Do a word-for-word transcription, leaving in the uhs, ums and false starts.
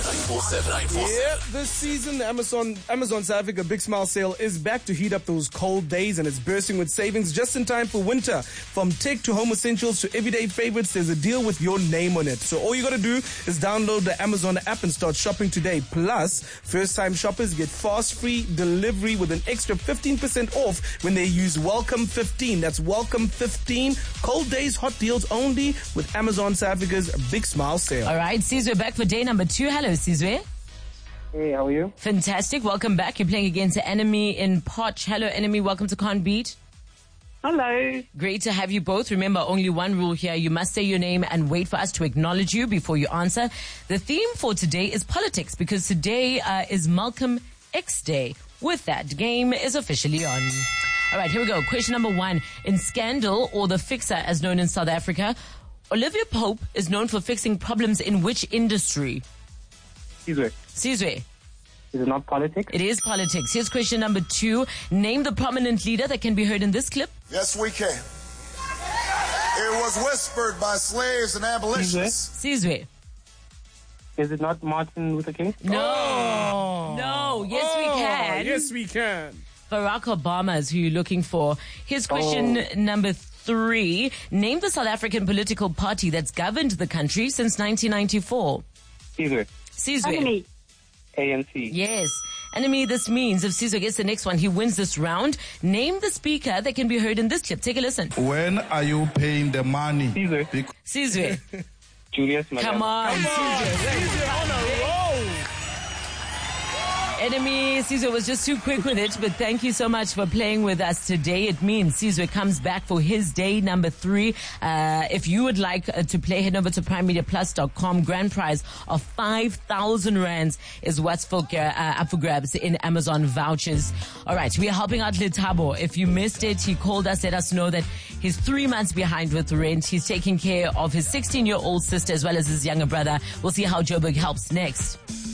nine four seven. nine four seven. Yeah, this season the Amazon Amazon South Africa Big Smile Sale is back to heat up those cold days, and it's bursting with savings just in time for winter. From tech to home essentials to everyday favorites, there's a deal with your name on it. So all you gotta do is download the Amazon app and start shopping today. Plus, first-time shoppers get fast free delivery with an extra fifteen percent off when they use Welcome fifteen. That's Welcome fifteen. Cold days, hot deals only with Amazon South Africa's Big Smile Sale. All right, Sizwe back for day number two. Hello, Sizwe. Hey, how are you? Fantastic. Welcome back. You're playing against the Enemy in Potch. Hello, Enemy. Welcome to Can't Beat. Hello. Great to have you both. Remember, only one rule here. You must say your name and wait for us to acknowledge you before you answer. The theme for today is politics because today uh, is Malcolm X Day. With that, game is officially on. All right, here we go. Question number one. In Scandal, or The Fixer as known in South Africa, Olivia Pope is known for fixing problems in which industry? Sizwe. Sizwe. Is it not politics? It is politics. Here's question number two. Name the prominent leader that can be heard in this clip. Yes, we can. It was whispered by slaves and abolitionists. Sizwe. Is it not Martin Luther King? No. Oh. No. Yes, Oh, we can. Yes, we can. Barack Obama is who you're looking for. Here's question Oh. number three. Name the South African political party that's governed the country since nineteen ninety-four. Sizwe. Sizwe. A N C. Yes. Enemy, this means if Sizwe gets the next one, he wins this round. Name the speaker that can be heard in this clip. Take a listen. When are you paying the money? Sizwe. Bec- Sizwe. Julius Malema. Come on, Sizwe. Sizwe on a roll. Enemy, Sizwe was just too quick with it, but thank you so much for playing with us today. It means Sizwe comes back for his day number three. Uh, if you would like uh, to play, head over to prime media plus dot com. Grand prize of five thousand rands is what's for, uh, up for grabs in Amazon vouchers. All right, we are helping out Letabo. If you missed it, he called us, let us know that he's three months behind with rent. He's taking care of his sixteen-year-old sister as well as his younger brother. We'll see how Joburg helps next.